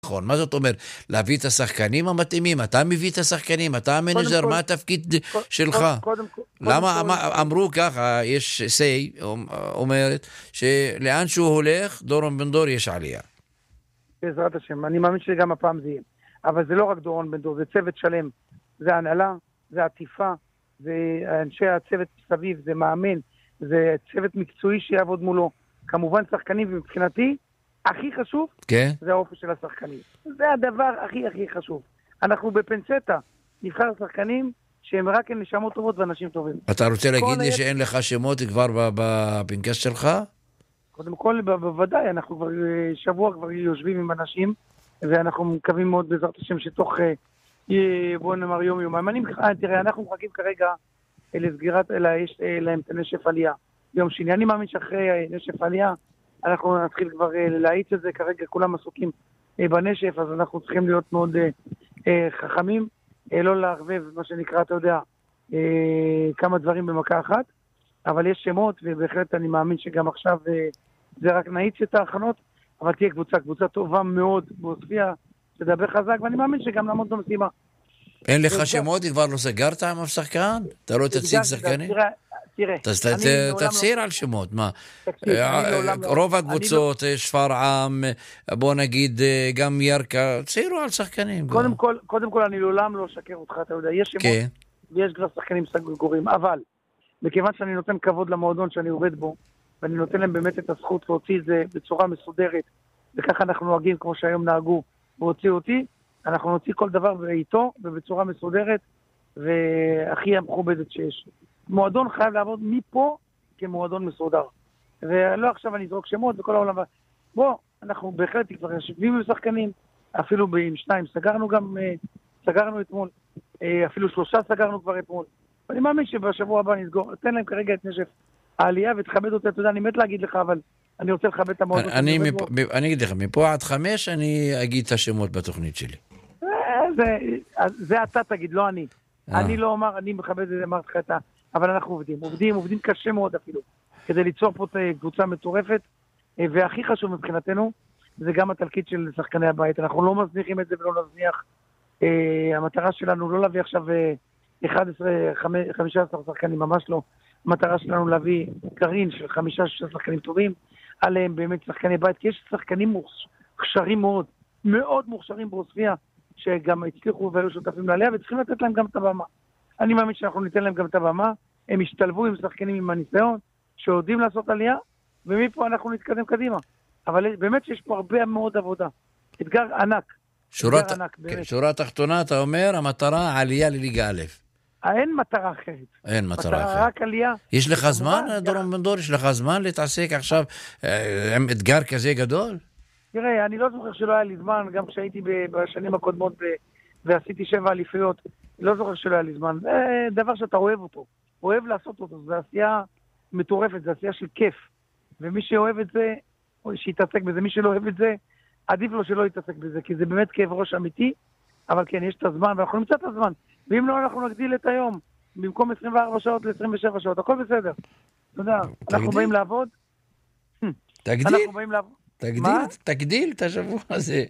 נכון. מה זאת אומרת? להביא את השחקנים המתאימים, אתה מביא את השחקנים, אתה המנג'ר, מה התפקיד שלך? למה אמרו ככה, יש say, אומרת, שלאן שהוא הולך, דורון בן דור יש עלייה. בעזרת השם, אני מאמין שגם הפעם זה יהיה. אבל זה לא רק דורון בן דור, זה צוות שלם. זה הנהלה, זה עטיפה, זה אנשי הצוות סביב, זה מאמן, זה צוות מקצועי שיעבוד מולו. כמובן שחקנים, ומבחינתי, הכי חשוב, כן. זה האופי של השחקנים. זה הדבר הכי הכי חשוב. אנחנו בפנצטה נבחר שחקנים שהם רק נשמות טובות ואנשים טובים. אתה רוצה להגיד לי שאין לך שמות כבר בפנקס שלך? קודם כל, בוודאי, אנחנו כבר שבוע כבר יושבים עם אנשים, ואנחנו מקווים מאוד בעזרת השם שתוך, בוא נאמר יום. תראה, אנחנו מחכים כרגע לסגירת, יש להם את נשף עלייה. יום שני, אני מאמין שאחרי נשף עלייה, אנחנו נתחיל כבר להאיץ את זה, כרגע כולם עסוקים בנשף, אז אנחנו צריכים להיות מאוד חכמים, לא להרבב, מה שנקרא, אתה יודע, כמה דברים במכה אחת, אבל יש שמות, ובהחלט אני מאמין שגם עכשיו זה רק נאיץ את ההכנות, אבל תהיה קבוצה טובה מאוד בעוספיה, תדבר חזק, ואני מאמין שגם נעמוד במשימה. אין לך שמות, כבר לא סגרת עם השחקן? אתה לא תציג שחקנים? תראה, תצהיר על שמות, מה? רוב הקבוצות, שפרעם, בוא נגיד גם ירקה, צהירו על שחקנים. קודם כל אני לעולם לא אשקר אותך, אתה יודע, יש שמות ויש כבר שחקנים סגורים, אבל מכיוון שאני נותן כבוד למועדון שאני עובד בו, ואני נותן להם באמת את הזכות להוציא את זה בצורה מסודרת, וככה אנחנו נוהגים כמו שהיום נהגו, והוציאו אותי, אנחנו נוציא כל דבר איתו ובצורה מסודרת, והכי המכובדת שיש. מועדון חייב לעבוד מפה כמועדון מסודר. ולא עכשיו אני אזרוק שמות וכל העולם. בוא, אנחנו בהחלט כבר יושבים עם שחקנים, אפילו עם 2 סגרנו אתמול, אפילו 3 סגרנו כבר אתמול. ואני מאמין שבשבוע הבא נסגור, תן להם כרגע את נשף העלייה ותכבד אותה, אתה יודע, אני מת להגיד לך, אבל אני רוצה לכבד את המועדון. אני אגיד לך, מפה עד 5 אני אגיד את השמות בתוכנית שלי. זה אתה תגיד, לא אני. אני לא אומר, אני מכבד את זה, אמרתי לך את ה... אבל אנחנו עובדים קשה מאוד אפילו, כדי ליצור פה קבוצה מטורפת, והכי חשוב מבחינתנו, זה גם התלקיט של שחקני הבית. אנחנו לא מזניחים את זה ולא נזניח. המטרה שלנו לא להביא עכשיו 15 שחקנים, ממש לא. המטרה שלנו להביא גרעין של 5-6 שחקנים טובים, עליהם באמת שחקני בית, כי יש שחקנים מוכשרים מאוד, מאוד מוכשרים בעוספיה, שגם הצליחו והיו שותפים לעליה, וצריכים לתת להם גם את הבמה. אני מאמין שאנחנו ניתן להם גם את הבמה, הם ישתלבו עם שחקנים עם הניסיון, שיודעים לעשות עלייה, ומפה אנחנו נתקדם קדימה. אבל באמת שיש פה הרבה מאוד עבודה. אתגר ענק. שורה תחתונה, אתה אומר, המטרה עלייה לליגה א'. אין מטרה אחרת. אין מטרה אחרת. רק עלייה. יש לך זמן, דורון בן דור, יש לך זמן להתעסק עכשיו עם אתגר כזה גדול? תראה, אני לא זוכר שלא היה לי זמן, גם כשהייתי בשנים הקודמות ועשיתי 7 אליפויות, לא זוכר שלא היה לי זמן. זה דבר שאתה אוהב אותו. אוהב לעשות אותו. זה עשייה מטורפת, זה עשייה של כיף. ומי שאוהב את זה, או שיתעסק בזה. מי שלא אוהב את זה, עדיף לו שלא יתעסק בזה, כי זה באמת כאב ראש אמיתי, אבל כן, יש את הזמן, ואנחנו נמצא את הזמן. ואם לא, אנחנו נגדיל את היום. במקום 24 שעות ל-27 שעות. הכל בסדר. אתה יודע, אנחנו באים לעבוד. תגדיל את השבוע הזה.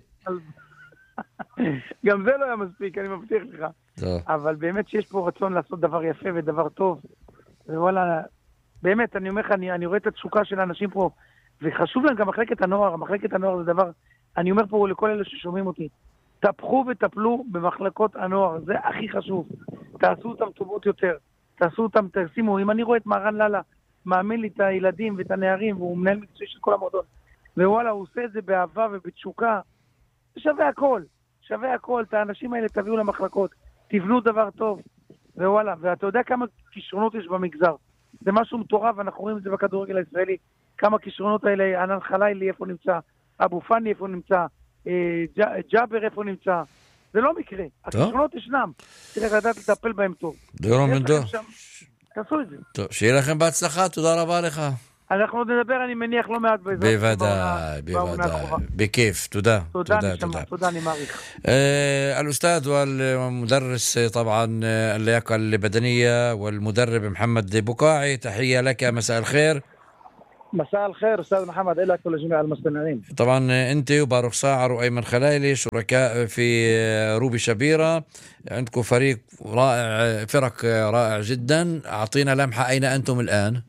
גם זה לא היה מספיק, אני מבטיח לך. אבל באמת שיש פה רצון לעשות דבר יפה ודבר טוב. ווואלה, באמת, אני אומר לך, אני רואה את התשוקה של האנשים פה, וחשוב להם גם מחלקת הנוער. מחלקת הנוער זה דבר, אני אומר פה לכל אלה ששומעים אותי, תפחו וטפלו במחלקות הנוער, זה הכי חשוב. תעשו אותם טובות יותר, תעשו אותם, תשימו, אם אני רואה את מהרן ללה, מאמין לי את הילדים ואת הנערים, והוא מנהל מקצועי של כל המועדון, ווואלה, הוא עושה את זה באהבה ובתשוקה, זה שווה הכל, שווה הכל, את האנשים האלה תביאו למחלקות, תבנו דבר טוב, ווואלה, ואתה יודע כמה כישרונות יש במגזר, זה משהו מטורף, אנחנו רואים את זה בכדורגל הישראלי, כמה כישרונות האלה, ענן חלילי איפה נמצא, אבו פני איפה נמצא, ג'אבר איפה נמצא, זה לא מקרה, הכישרונות ישנם, צריך לדעת לטפל בהם טוב. דורון בן דור. תעשו את זה. טוב, שיהיה לכם בהצלחה, תודה רבה לך. אנחנו עוד נדבר, אני מניח לא מעט בוודאי, בכיף, تודה تודה אני מעריך. الأستاذ والمدرس طبعا اللياقة البدنية والمدرب محمد بقاعي تحية لك مساء الخير. مساء الخير أستاذ محمد لك ولجميع المستمعين. طبعا أنت وباروخ ساعر وأيمن خلايلي شركاء في روبي شبيرة، عندكم فريق رائع، فرق رائع جدا. أعطينا لمحة أين أنتم الآن؟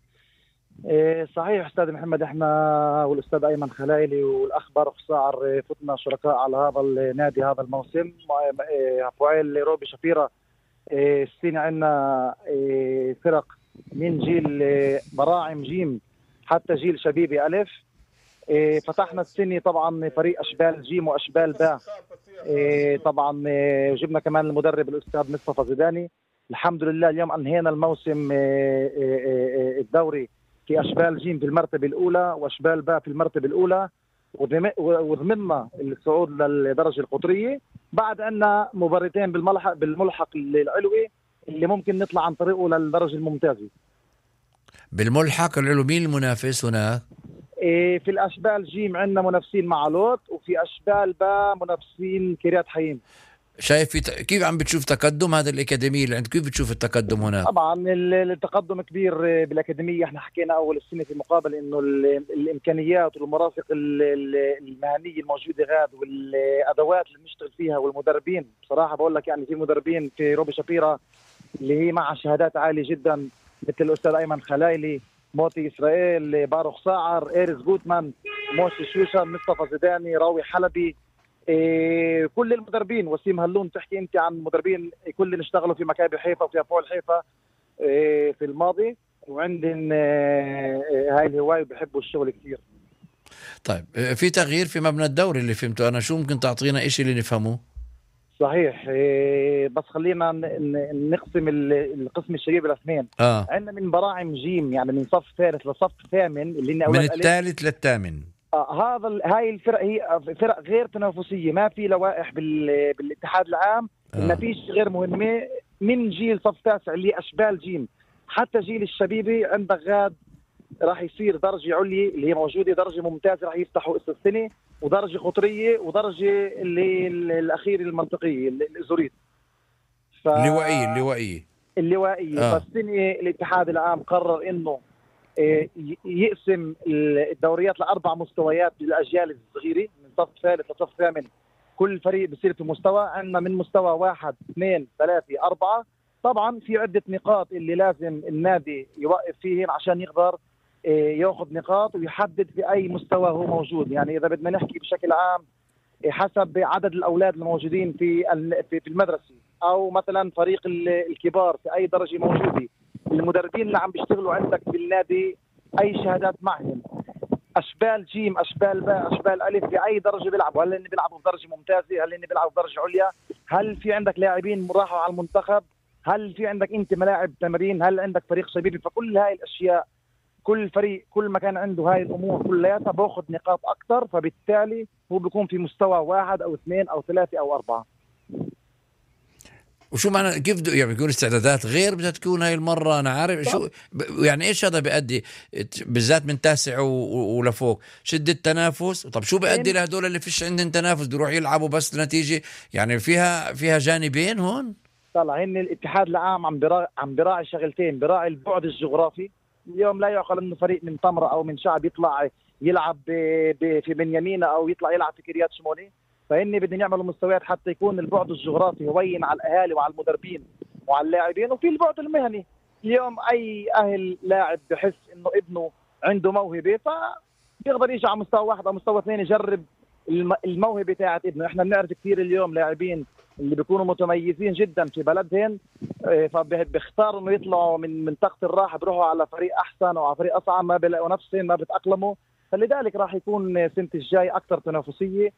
صحيح أستاذ محمد، احنا والأستاذ أيمن خلايلي والأخ باروخ ساعر فتنا شركاء على هذا النادي هذا الموسم. فعيل روبي شبيرة السنة عندنا فرق من جيل براعم جيم حتى جيل شبيبي ألف. فتحنا السنة طبعا فريق أشبال جيم وأشبال باء. طبعا جبنا كمان المدرب الأستاذ مصطفى زيداني. الحمد لله اليوم أنهينا الموسم الدوري في أشبال جيم في المرتبة الأولى وأشبال باء في المرتبة الأولى، وضمننا الصعود للدرجة القطرية بعد أن مباراتين بالملحق العلوي اللي ممكن نطلع عن طريقه للدرجة الممتازة. بالملحق العلوي مين المنافس هناك؟ في الأشبال جيم عندنا منافسين معلوت، وفي أشبال باء منافسين كريات حيين. شايف كيف عم بتشوف تقدم هذا الأكاديمية اللي عندك؟ كيف بتشوف التقدم هناك؟ طبعا التقدم كبير بالأكاديمية. احنا حكينا أول السنة في مقابل إنه الإمكانيات والمرافق المهنية الموجودة غاد والأدوات اللي بنشتغل فيها والمدربين. بصراحة بقول لك يعني في مدربين في روبي شبيرة اللي هي مع شهادات عالية جدا مثل الأستاذ أيمن خلايلي، موتي إسرائيل، باروخ ساعر، إيرز جوتمان، موسي شوشان، مصطفى زيداني، راوي حلبي. كل المدربين، وسيم هلون تحكي انت عن مدربين كل اللي اشتغلوا في مكابي حيفا وفي افعال حيفا في الماضي، وعندهم هاي الهوايه وبيحبوا الشغل كثير. طيب في تغيير في مبنى الدوري اللي فهمته انا، شو ممكن تعطينا اشي اللي نفهمه؟ صحيح. بس خلينا نقسم القسم الشبيب لاثنين. عندنا من براعم جيم يعني من صف ثالث لصف ثامن اللي من الثالث للثامن. هاي الفرق هي فرق غير تنافسية، ما في لوائح بالاتحاد العام. النتيجة غير مهمة. من جيل صف تاسع اللي أشبال جيم حتى جيل الشبيبي عندك غاد راح يصير درجة عليا اللي هي موجودة، درجة ممتازة راح يفتحوا السنة، ودرجة قطرية، ودرجة اللي الأخير المنطقية الأزورية اللوائية. فالسنة الاتحاد العام قرر إنه يقسم الدوريات لأربع مستويات للأجيال الصغيرة من صف ثالث لصف ثامن. كل فريق بصير في مستوى. عندنا من مستوى 1 2 3 4. طبعا في عدة نقاط اللي لازم النادي يوقف فيهن عشان يقدر ياخذ نقاط ويحدد في أي مستوى هو موجود. يعني إذا بدنا نحكي بشكل عام حسب عدد الأولاد الموجودين في المدرسة، أو مثلا فريق الكبار في أي درجة موجودة، المدربين اللي عم بيشتغلوا عندك بالنادي أي شهادات معهم، أشبال جيم أشبال باء أشبال ألف بأي درجة بيلعبوا، هل إني بيلعبوا بدرجة ممتازة، هل إني بيلعبوا بدرجة عليا، هل في عندك لاعبين راحوا على المنتخب، هل في عندك أنت ملاعب تمرين، هل عندك فريق شبيبي. فكل هاي الأشياء كل فريق كل ما كان عنده هاي الأمور كلياتها بأخذ نقاط أكثر، فبالتالي هو بيكون في مستوى 1 أو 2 أو 3 أو 4. وشو معنى كيف يعني بيكون استعدادات غير بدها تكون هاي المرة؟ أنا عارف شو يعني إيش هذا بيؤدي بالذات من تاسع ولفوق شدة تنافس. طب شو بيؤدي لهدول اللي فيش عندهم تنافس بيروح يلعبوا بس نتيجة؟ يعني فيها جانبين هون. طلع هن الاتحاد العام عم براعي شغلتين، براعي البعد الجغرافي. اليوم لا يعقل انه فريق من طمرة او من شعب يطلع يلعب في بنيامين او يطلع يلعب في كريات شموني. فإني بدنا نعمل مستويات حتى يكون البعد الجغرافي هوين على الأهالي وعلى المدربين وعلى اللاعبين، وفي البعد المهني. اليوم أي أهل لاعب بحس إنه ابنه عنده موهبة فبيقدر يجي على مستوى 1 أو مستوى 2 يجرب الموهبة تاعت ابنه. إحنا بنعرف كثير اليوم لاعبين اللي بيكونوا متميزين جدا في بلدهم، فبيختاروا إنه يطلعوا من منطقة الراحة بيروحوا على فريق أحسن أو على فريق أصعب، ما بيلاقوا نفسهم، ما بتأقلموا. فلذلك راح يكون سنة الجاي أكثر تنافسية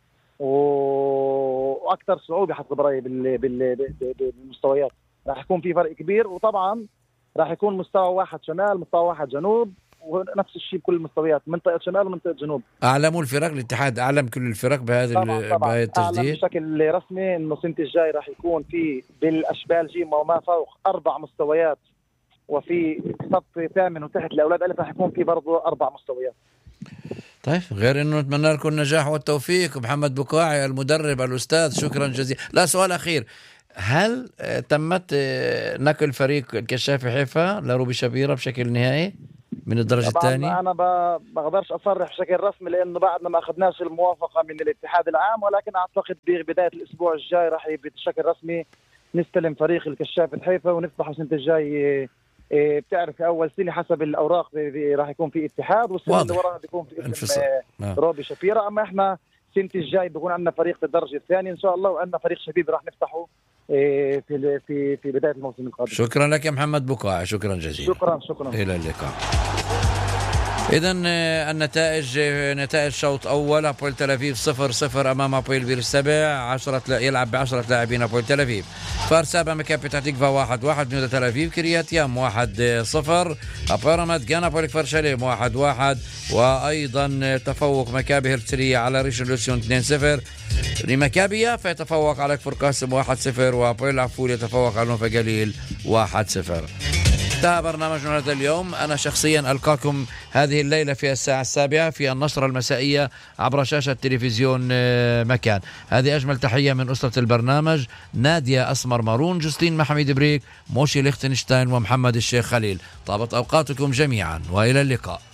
واكثر صعوبه حسب رايي بالمستويات. راح يكون في فرق كبير، وطبعا راح يكون مستوى 1 شمال مستوى 1 جنوب، ونفس الشيء بكل المستويات، منطقه شمال ومنطقه جنوب. اعلموا الفرق الاتحاد اعلم كل الفرق بهذا التجديد أعلم بشكل رسمي انه سنه الجاي راح يكون في بالاشبال جيم وما فوق 4 مستويات، وفي صف ثامن وتحت لاولاد الف راح يكون في برضه 4 مستويات. طيب غير انه نتمنى لكم النجاح والتوفيق. محمد بقاعي المدرب الاستاذ، شكرا جزيلا. لا سؤال اخير، هل تمت نقل فريق الكشافي حيفا لروبي شبيرة بشكل نهائي؟ من الدرجة الثانية؟ أنا بقدرش أصرح بشكل رسمي لأنه بعدنا ما أخذناش الموافقة من الاتحاد العام، ولكن أعتقد ببداية الأسبوع الجاي راح بشكل رسمي نستلم فريق الكشاف الحيفا ونفتح السنة الجاي. بتعرف أول سنة حسب الأوراق راح يكون في اتحاد، والسنة اللي وراها بيكون في اسم روبي شفيرة. أما إحنا السنة الجاي بيكون عندنا فريق في الدرجة الثانية إن شاء الله، وعندنا فريق شبيب راح نفتحه في بداية الموسم القادم. شكرا لك يا محمد بقاع، شكرا جزيلا. شكرا. إلى اللقاء. إذن النتائج، نتائج شوط أول: أبويل تل أبيب 0-0 أمام أبويل بيرسبع، يلعب ب10 لاعبين أبويل تل أبيب. فارسابا مكابي بتاع تكفى 1-1، بنيودا تل أبيب كريات يام 1-0، أبيرامات جانا أبويل كفر شاليم 1-1، وأيضا تفوق مكابي هرتسلية على ريشن لوسيون 2-0 لمكابي يافا، يتفوق على كفر قاسم 1-0، وأبويل عفول يتفوق على نوفا قليل 1-0. انتهى برنامجنا هذا اليوم. أنا شخصيا ألقاكم هذه الليلة في الساعة 7 في النشرة المسائية عبر شاشة تلفزيون مكان. هذه أجمل تحية من أسرة البرنامج: نادية أسمر مارون، جوستين محمد بريك، موشي ليختنشتاين، ومحمد الشيخ خليل. طابت أوقاتكم جميعا وإلى اللقاء.